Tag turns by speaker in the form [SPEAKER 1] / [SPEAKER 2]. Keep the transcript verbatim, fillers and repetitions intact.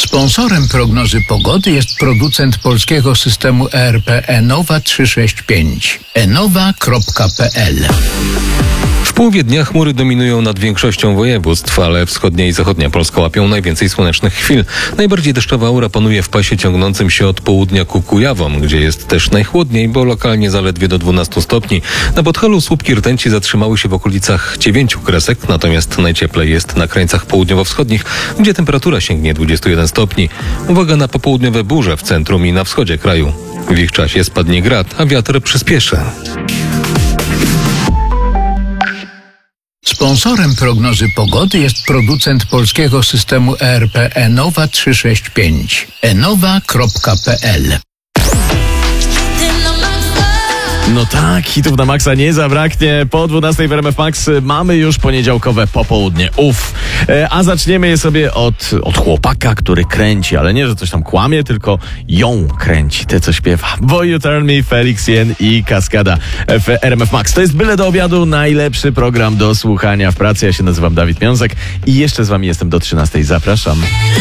[SPEAKER 1] Sponsorem prognozy pogody jest producent polskiego systemu E R P Enowa trzysta sześćdziesiąt pięć. enowa kropka p l.
[SPEAKER 2] W połowie dnia chmury dominują nad większością województw, ale wschodnia i zachodnia Polska łapią najwięcej słonecznych chwil. Najbardziej deszczowa aura panuje w pasie ciągnącym się od południa ku Kujawom, gdzie jest też najchłodniej, bo lokalnie zaledwie do dwunastu stopni. Na Podhalu słupki rtęci zatrzymały się w okolicach dziewięciu kresek, natomiast najcieplej jest na krańcach południowo-wschodnich, gdzie temperatura sięgnie dwudziestu jeden stopni. Uwaga na popołudniowe burze w centrum i na wschodzie kraju. W ich czasie spadnie grad, a wiatr przyspieszy.
[SPEAKER 1] Sponsorem prognozy pogody jest producent polskiego systemu E R P Enowa trzysta sześćdziesiąt pięć. enowa kropka p l.
[SPEAKER 3] No tak, hitów na maksa nie zabraknie. Po dwunastej w R M F Max mamy już poniedziałkowe popołudnie. Uff. E, a zaczniemy je sobie od, od chłopaka, który kręci, ale nie, że coś tam kłamie, tylko ją kręci, te co śpiewa. Boy You Turn Me, Felix Jen i Kaskada w R M F Max. To jest byle do obiadu najlepszy program do słuchania w pracy. Ja się nazywam Dawid Miązek i jeszcze z wami jestem do trzynastej. Zapraszam.